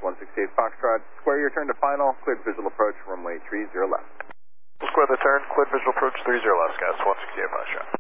168 Foxtrot. Square your turn to final, cleared visual approach, runway 30 left. We'll square the turn, cleared visual approach 30 left, guys, 168 Foxtrot.